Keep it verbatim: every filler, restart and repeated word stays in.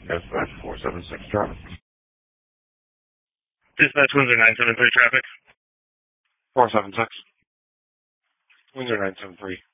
Dispatch four seven six traffic. Dispatch Windsor nine seven three traffic. four seven six. Windsor nine seven three.